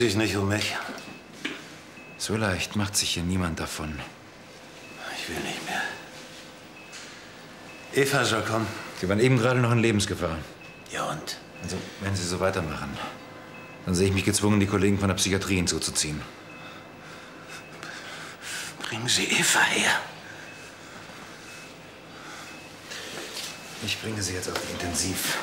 Sich nicht um mich. So leicht macht sich hier niemand davon. Ich will nicht mehr. Eva soll kommen. Sie waren eben gerade noch in Lebensgefahr. Ja und? Also, wenn Sie so weitermachen, dann sehe ich mich gezwungen, die Kollegen von der Psychiatrie hinzuzuziehen. Bringen Sie Eva her. Ich bringe Sie jetzt auf die Intensiv.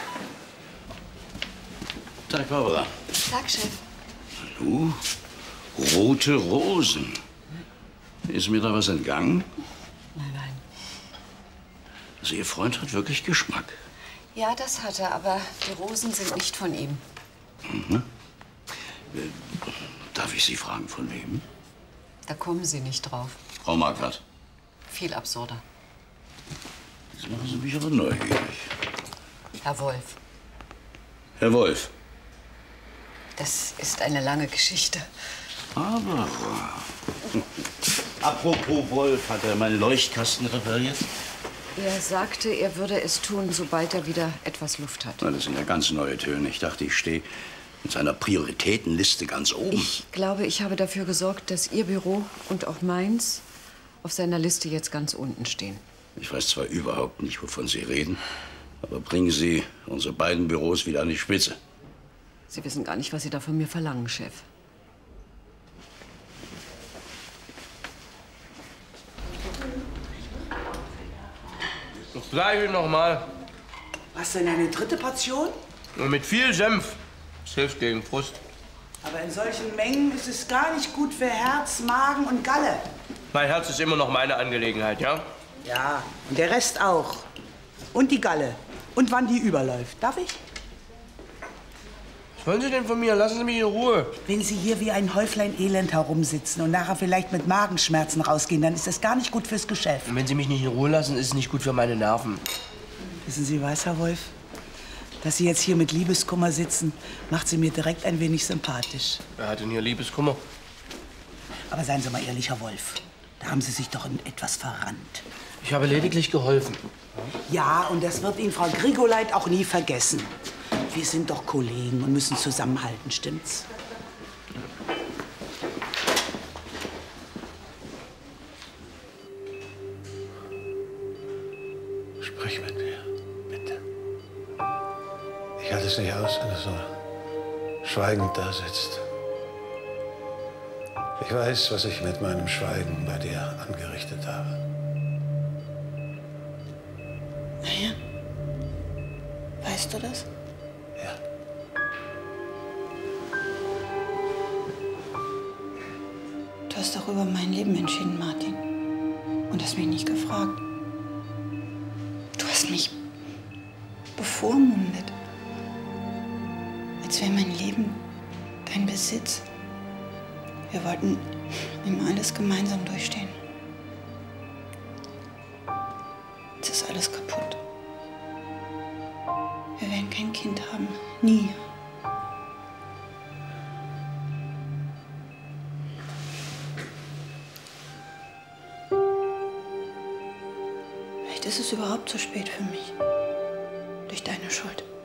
Tag, Barbara. Tag, Chef. Hallo? Rote Rosen. Ist mir da was entgangen? Nein, nein. Also Ihr Freund hat wirklich Geschmack. Ja, das hat er, aber die Rosen sind nicht von ihm. Mhm. Darf ich Sie fragen, von wem? Da kommen Sie nicht drauf. Frau Marquardt. Viel absurder. Jetzt machen Sie mich aber neugierig. Herr Wolf. Herr Wolf. Das ist eine lange Geschichte. Aber. Apropos Wolf, hat er meinen Leuchtkasten repariert? Er sagte, er würde es tun, sobald er wieder etwas Luft hat. Na, das sind ja ganz neue Töne. Ich dachte, ich stehe in seiner Prioritätenliste ganz oben. Ich glaube, ich habe dafür gesorgt, dass Ihr Büro und auch meins auf seiner Liste jetzt ganz unten stehen. Ich weiß zwar überhaupt nicht, wovon Sie reden, aber bringen Sie unsere beiden Büros wieder an die Spitze. Sie wissen gar nicht, was Sie da von mir verlangen, Chef. Das Gleiche nochmal. Was denn, eine dritte Portion? Und mit viel Senf. Das hilft gegen Frust. Aber in solchen Mengen ist es gar nicht gut für Herz, Magen und Galle. Mein Herz ist immer noch meine Angelegenheit, ja? Ja, und der Rest auch. Und die Galle. Und wann die überläuft. Darf ich? Was wollen Sie denn von mir? Lassen Sie mich in Ruhe. Wenn Sie hier wie ein Häuflein Elend herumsitzen und nachher vielleicht mit Magenschmerzen rausgehen, dann ist das gar nicht gut fürs Geschäft. Und wenn Sie mich nicht in Ruhe lassen, ist es nicht gut für meine Nerven. Wissen Sie was, Herr Wolf? Dass Sie jetzt hier mit Liebeskummer sitzen, macht Sie mir direkt ein wenig sympathisch. Wer hat denn hier Liebeskummer? Aber seien Sie mal ehrlich, Herr Wolf. Da haben Sie sich doch in etwas verrannt. Ich habe lediglich geholfen. Ja, und das wird Ihnen Frau Grigoleit auch nie vergessen. Wir sind doch Kollegen und müssen zusammenhalten, stimmt's? Sprich mit mir, bitte. Ich halte es nicht aus, wenn du so schweigend da sitzt. Ich weiß, was ich mit meinem Schweigen bei dir angerichtet habe. Ja. Weißt du das? Ja. Du hast doch über mein Leben entschieden, Martin. Und hast mich nicht gefragt. Du hast mich bevormundet. Als wäre mein Leben dein Besitz. Wir wollten immer alles gemeinsam durchstehen. Jetzt ist alles kaputt. Wir werden kein Kind haben. Nie. Vielleicht ist es überhaupt zu spät für mich. Durch deine Schuld.